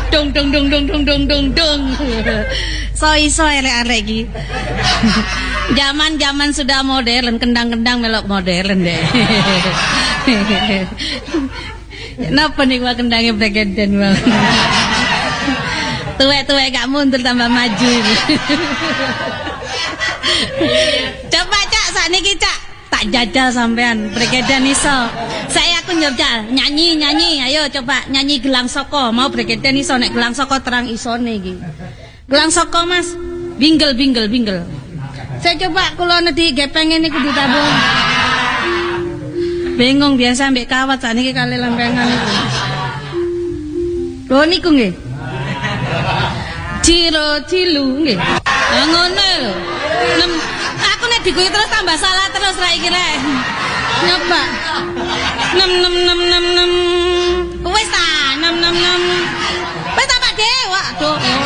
Dung dung dung dung dung dung dung dung. So iso elek-elek iki. Zaman sudah modern, kendang-kendang melok modern deh. Napa nih gua kendangnya bregeden bang? Tuwek-tuwek gak mundur tambah maju. Coba Cak, sakniki Cak, tak jajal sampean bregeden iso. Saya aku njajal nyanyi, ayo coba nyanyi Gelang Soko. Mau bregeden iso nek Gelang Soko terang isone iki. Gelang Soko Mas, binggel. Saya coba kula nedhi gepeng niku ditabung. Bingung biasa mbek kawat sakniki kali lempengan niku. Lho niku nggih. Cilu nggih. Lah ngono lho. Aku nek diguyu terus tambah salah terus ra iki rek. Nyoba. Nem. Wis ta, nem. Wis ta Pak De. Waduh.